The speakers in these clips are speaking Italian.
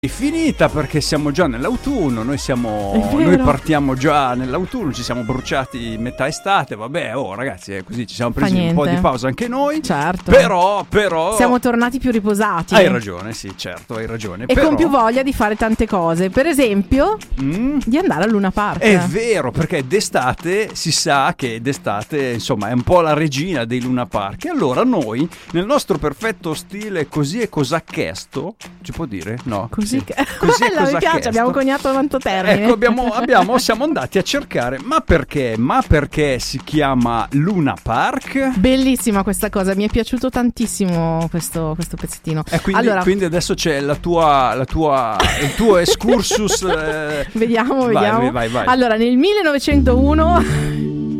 È finita perché siamo già nell'autunno, noi partiamo già nell'autunno, ci siamo bruciati metà estate, vabbè, ragazzi, è così, ci siamo presi un po' di pausa anche noi, certo. Però siamo tornati più riposati. Hai ragione, sì, certo, hai ragione. E con più voglia di fare tante cose, per esempio di andare al Luna Park. È vero, perché d'estate si sa che d'estate, insomma, è un po' la regina dei Luna Park. E allora noi, nel nostro perfetto stile così e cosacchesto, ci può dire? No? Così sì. Così mi piace, abbiamo coniato tanto termine. Ecco, siamo andati a cercare, ma perché si chiama Luna Park? Bellissima questa cosa, mi è piaciuto tantissimo questo pezzettino. Quindi adesso c'è il tuo excursus. Vediamo. Vai. Allora, nel 1901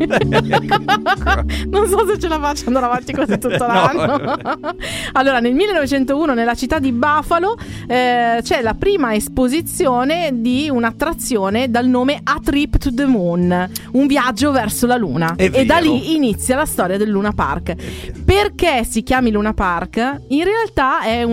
non so se ce la faccio andare avanti così tutto l'anno. Allora, nel 1901 nella città di Buffalo c'è la prima esposizione di un'attrazione dal nome A Trip to the Moon, un viaggio verso la luna. E da lì inizia la storia del Luna Park. Perché si chiami Luna Park? In realtà è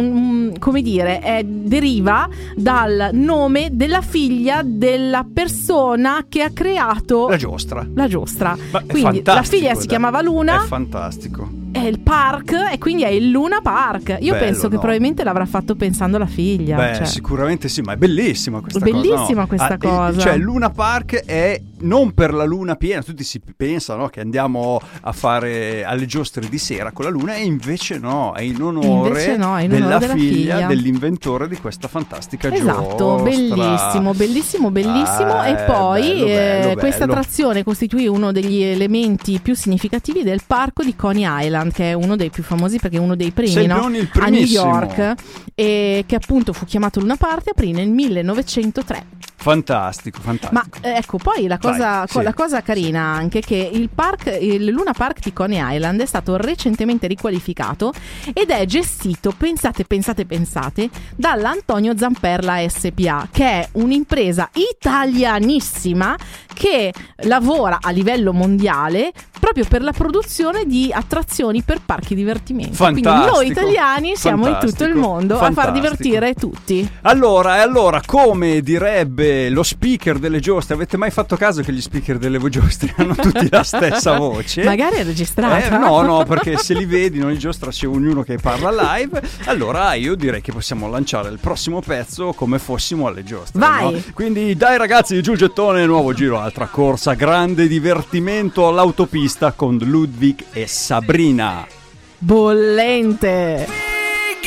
deriva dal nome della figlia della persona che ha creato la giostra. Quindi la figlia si chiamava Luna. È fantastico. È il park e quindi è il Luna Park. Io penso che probabilmente l'avrà fatto pensando alla figlia. Sicuramente sì, ma è bellissima questa cosa. Bellissima questa cosa. Cioè, il Luna Park è non per la luna piena. Tutti si pensano che andiamo a fare alle giostre di sera con la luna, e invece no, è in onore della figlia dell'inventore di questa fantastica giostra. Esatto, bellissimo. E poi bello. Questa attrazione costituì uno degli elementi più significativi del parco di Coney Island, che è uno dei più famosi perché è uno dei primi, a New York, e che appunto fu chiamato Luna Park e aprì nel 1903. Fantastico. Ma ecco, poi la cosa carina anche che il Luna Park di Coney Island è stato recentemente riqualificato ed è gestito, pensate, dall'Antonio Zamperla SPA, che è un'impresa italianissima che lavora a livello mondiale proprio per la produzione di attrazioni per parchi divertimento. Fantastico. Quindi noi italiani siamo in tutto il mondo a far divertire tutti. Allora, come direbbe lo speaker delle giostre, avete mai fatto caso che gli speaker delle giostre hanno tutti la stessa voce? Magari è registrata. No, perché se li vedi, ogni giostra c'è ognuno che parla live. Allora io direi che possiamo lanciare il prossimo pezzo come fossimo alle giostre. Vai! No? Quindi dai ragazzi, giù il gettone, nuovo giro, altra corsa, grande divertimento all'autopista con Ludwig e Sabrina. Bollente!